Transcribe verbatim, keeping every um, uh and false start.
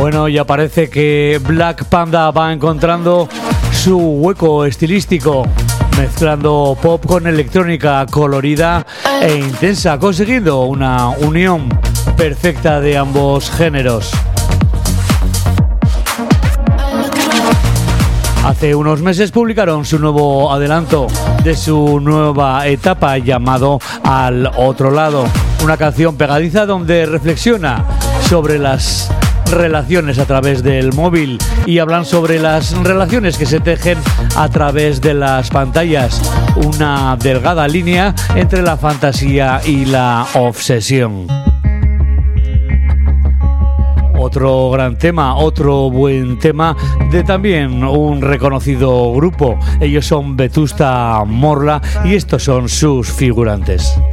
Bueno, ya parece que Black Panda va encontrando su hueco estilístico, mezclando pop con electrónica colorida e intensa, consiguiendo una unión perfecta de ambos géneros. Hace unos meses publicaron su nuevo adelanto de su nueva etapa llamado Al Otro Lado, una canción pegadiza donde reflexiona sobre las relaciones a través del móvil y hablan sobre las relaciones que se tejen a través de las pantallas, una delgada línea entre la fantasía y la obsesión. Otro gran tema, otro buen tema de también un reconocido grupo. Ellos son Vetusta Morla y estos son sus figurantes.